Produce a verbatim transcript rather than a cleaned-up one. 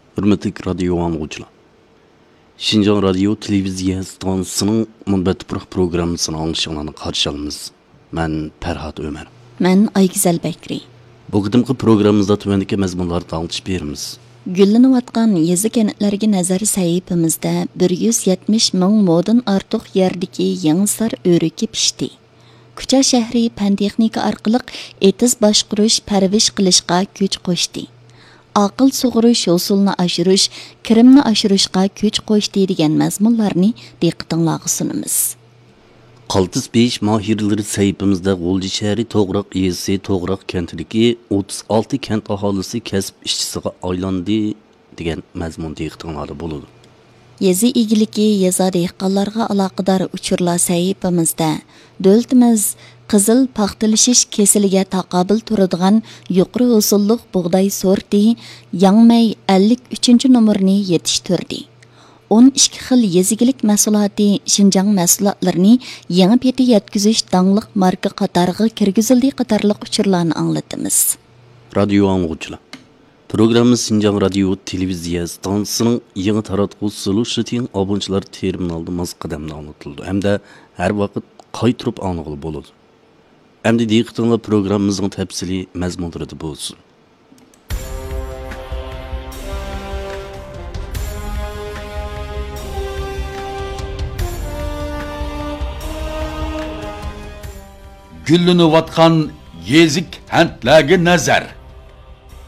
Hürmetli radyo anlıcılar. Şinjan Radyo Televiziya Stansiyasının Munbetpırıq programmasını anlaşılanı qarşı alımız. Ben Ferhat Ömer. Ben Aygüzel Bekri. Bu qıdımqı programımızda tüvendeki məzmunları tanışıp berimiz. Güllanıvatqan yezi kenetlerge nazar sahipimizde bir yüz yetmiş ming modun artıq yerdeki Yangisar örüki pişti. Kucha shahri pan-texnika arqılıq etiz başquruş, parvish qilishqa kuch qo'shdi. Aql sug'urish usulini oshirish, kirimni oshirishqa kuch qo'shdi degan mazmunlarni diqqatingizga sunamiz. Qaltis besh mahirleri sayfimizda G'o'lji shahri To'g'raq yezisi To'g'raq kentidagi o'ttiz olti kent aholisi kasb ishchisiga aylandi degan mazmun diqqatingizda bo'ladi. Yezi egiligi yeza dehqonlarga aloqador uchurlar sayfimizda davlatimiz qizil paxtalashish kesiliga taqobil turadigan yuqori usulliq bug'doy sorti Yangmay ellik uchinchi nomerni yetishtirdi. o'n ikki xil yezigilik mahsuloti Xinjiang mahsulotlarini yangi peti yetkazish dangliq marka qatoriga kirgizildi qatorliq uchurlarni anglatamiz. Radyo anlıcılar. Programımız Xinjiang Radyo Televiziya Stansiyasının yeni taratquş solution abunchilar terminalda maz qadamda anlatıldı. Hem de her vakit qaytırıp anlıqlı boludu. Hem de diqqatingizga programımızın tafsili mazmunlari bo'lsin. Güllenivotgan yezik kentlarga nazar.